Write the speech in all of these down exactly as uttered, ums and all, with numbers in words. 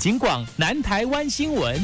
警广南台湾新闻。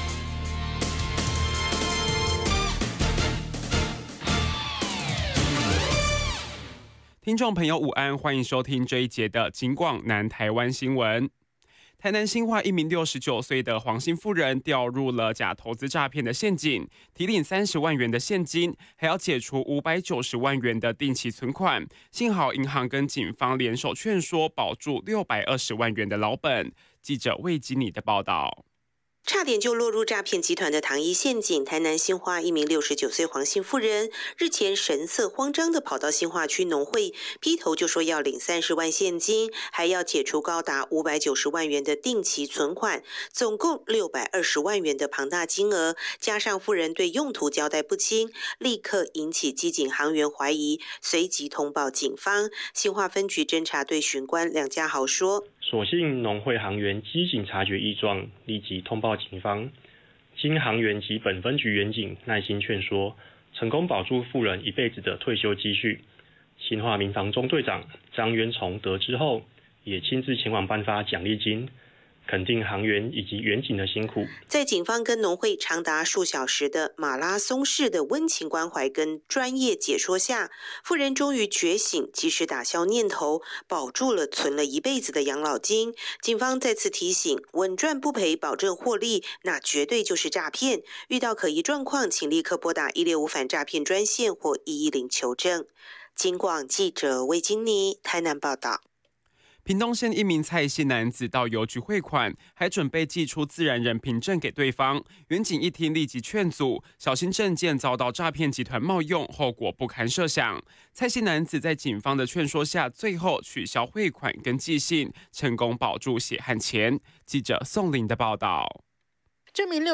听众朋友午安，欢迎收听这一节的警广南台湾新闻。台南新化一名六十九岁的黄姓妇人掉入了假投资诈骗的陷阱，提领三十万元的现金，还要解除五百九十万元的定期存款。幸好银行跟警方联手劝说，保住六百二十万元的老本。记者魏基尼的报道。 差点就落入诈骗集团的糖衣陷阱。台南新化一名六十九岁黄姓妇人，日前神色慌张地跑到新化区农会，劈头就说要领三十万现金，还要解除高达五百九十万元的定期存款，总共六百二十万元的庞大金额，加上妇人对用途交代不清，立刻引起机警行员怀疑，随即通报警方。新化分局侦查队巡官梁家豪说： 所幸农会行员机警察觉异状，立即通报警方。经行员及本分局员警耐心劝说，成功保住妇人一辈子的退休积蓄。新化民防中队长张渊崇得知后，也亲自前往颁发奖励金，肯定行员以及员警的辛苦。 在警方跟农会长达数小时的马拉松式的温情关怀跟专业解说下，妇人终于觉醒，及时打消念头，保住了存了一辈子的养老金。警方再次提醒，稳赚不赔保证获利，那绝对就是诈骗。遇到可疑状况，请立刻拨打一六五反诈骗专线或一一零求证。警广记者魏金妮台南报道。 屏东县一名蔡姓男子到邮局汇款，还准备寄出自然人凭证给对方。员警一听，立即劝阻，小心证件遭到诈骗集团冒用，后果不堪设想。蔡姓男子在警方的劝说下，最后取消汇款跟寄信，成功保住血汗钱。记者宋玲的报道。 这名